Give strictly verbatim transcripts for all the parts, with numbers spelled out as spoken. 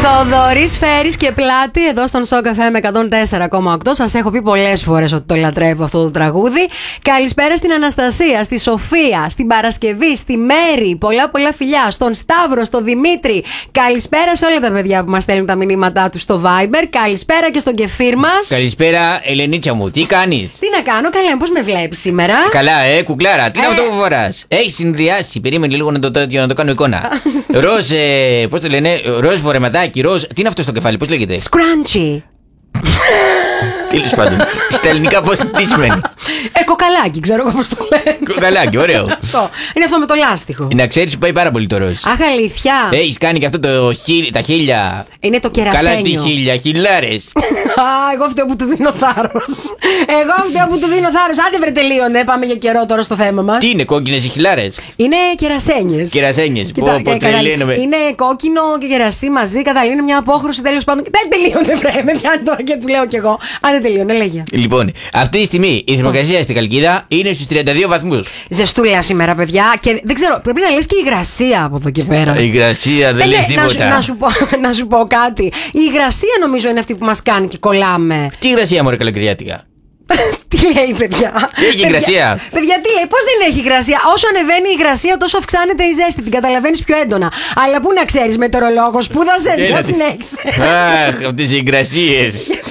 Θοδωρής Φέρης και Πλάτη εδώ στον Σοκ εφ εμ εκατόν τέσσερα κόμμα οκτώ. Σας έχω πει πολλές φορές ότι το λατρεύω αυτό το τραγούδι. Καλησπέρα στην Αναστασία, στη Σοφία, στην Παρασκευή, στη Μέρη. Πολλά πολλά φιλιά. Στον Σταύρο, στον Δημήτρη. Καλησπέρα σε όλα τα παιδιά που μας στέλνουν τα μηνύματά τους στο Viber. Καλησπέρα και στον κεφίρ μας. Καλησπέρα, Ελενίτσα μου, τι κάνεις? Τι να κάνω, καλά, πώς με βλέπεις σήμερα? Καλά, ε, κουκλάρα, τι είναι Ε. αυτό που φοράς? Έχεις συνδυάσει, περίμενε λίγο να το, το, να το κάνω εικόνα. Ροζ, ε, πώς το λένε, ροζ φορεματάκι, ροζ. Τι είναι αυτό στο κεφάλι, πώς λέγεται? Σκράντσι. Τέλος πάντων, στα ελληνικά πώς τι σημαίνει? Ε, κοκαλάκι, ξέρω εγώ πώς το λένε. Κοκαλάκι, ωραίο. Αυτό. Είναι αυτό με το λάστιχο. Να ξέρεις που πάει πάρα πολύ το ροζ. Αχ, αλήθεια. Έχεις κάνει και αυτό το χίλι, τα χίλια. Είναι το Καλά, τι κερασένιο. χίλια, χιλιάρες. Α, εγώ φταίω που του δίνω θάρρος. Εγώ φταίω που του δίνω θάρρος. Άντε βρε, τελείωνε. Πάμε για καιρό τώρα στο θέμα μας. Τι είναι, κόκκινες οι χιλιάρες? Είναι κερασένιες. Κερασένιες. Κοίτα, Πω, πω, ε, καλά, τρελαίνομαι. είναι κόκκινο και κερασί μαζί. Κατάλληλα, είναι μια απόχρωση τέλος πάντων. Δεν τελείωνε, βρε. Με πιάνει τώρα και του λέω κι εγώ. Αν δεν τελείωνε, λέγε. Λοιπόν, αυτή τη στιγμή η θερμοκρασία στην Καλκίδα είναι στους τριάντα δύο βαθμούς. Ζεστούλα σήμερα, παιδιά. Και δεν ξέρω, πρέπει να λες και η υγρασία από εδώ και πέρα. Η υγρασία δεν Ε, λες ναι, να, σου, τίποτα. να, σου πω, να σου πω κάτι. Η υγρασία νομίζω είναι αυτή που μας κάνει και κολλάμε. Τι υγρασία, μωρέ καλοκαιριάτικα? Τι λέει, παιδιά? Έχει υγρασία. Παιδιά, παιδιά, τι λέει, πώς δεν έχει υγρασία? Όσο ανεβαίνει η υγρασία, τόσο αυξάνεται η ζέστη. Την καταλαβαίνεις πιο έντονα. Αλλά πού να ξέρεις, μετεωρολόγο, σπούδασες, για συνέχισε. Αχ, αυτές οι υγρασίες.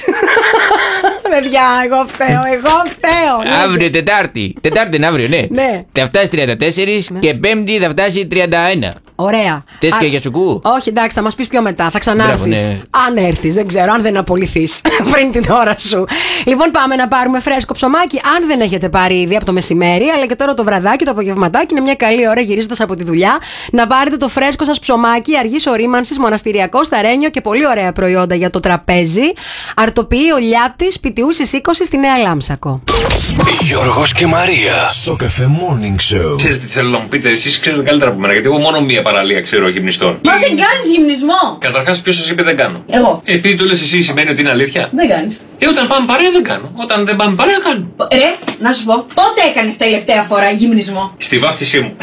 Παιδιά, εγώ φταίω, εγώ φταίω. Αύριο Τετάρτη. Τετάρτη είναι αύριο, ναι. Ναι. Θα φτάσει τριάντα τέσσερα και Πέμπτη θα φτάσει τριάντα ένα. Ωραία. Τες και Α, για σουκού. όχι, εντάξει, θα μας πεις πιο μετά. Θα ξανάρθεις. Μπράβο, ναι. Αν έρθεις, δεν ξέρω, αν δεν απολυθείς πριν την ώρα σου. Λοιπόν, πάμε να πάρουμε φρέσκο ψωμάκι. Αν δεν έχετε πάρει ήδη από το μεσημέρι, αλλά και τώρα το βραδάκι, το απογευματάκι, είναι μια καλή ώρα γυρίζοντας από τη δουλειά, να πάρετε το φρέσκο σας ψωμάκι αργής ορίμανσης, μοναστηριακό, σταρένιο και πολύ ωραία προϊόντα για το τραπέζι. Αρτοποιεί ο Λιάτης, Πιτιούσης είκοσι στη Νέα Λάμψακο. Γιώργος και Μαρία. Σοκ εφ εμ Morning Show. Ξέρετε τι θέλω να μου πείτε, εσείς ξέρετε καλύτερα από μένα, γιατί εγώ μόνο μία παραλία ξέρω γυμνιστών. Μα δεν κάνεις γυμνισμό! Καταρχάς, ποιος σας είπε δεν κάνω? Εγώ. Ε, επειδή το λες εσύ, σημαίνει ότι είναι αλήθεια. Δεν κάνεις. Ε, όταν πάμε παρέα δεν κάνω. Όταν δεν πάμε παρέα κάνω. Ρε, να σου πω, πότε έκανες τελευταία φορά γυμνισμό? Στη βάφτισή μου.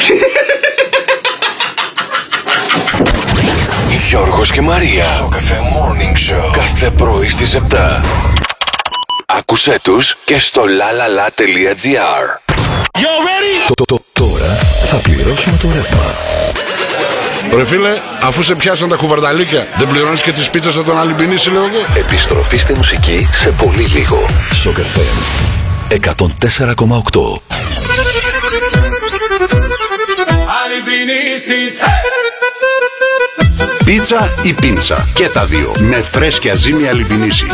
Γιώργος και Μαρία. Σοκ εφ εμ Morning Show. Κάθε πρωί στις επτά. Άκουσέ τους και στο lalala.gr. Το, το, τώρα θα πληρώσουμε το ρεύμα. Ρε φίλε, αφού σε πιάσαν τα κουβαρνταλίκια, δεν πληρώνεις και τις πίτσες από τον Αλυμπινίση, λέω εγώ. Επιστροφή στη μουσική σε πολύ λίγο. Σοκ εφ εμ εκατόν τέσσερα κόμμα οκτώ. Πίτσα ή πίντσα, και τα δύο με φρέσκια ζύμη Αλυμπινίση.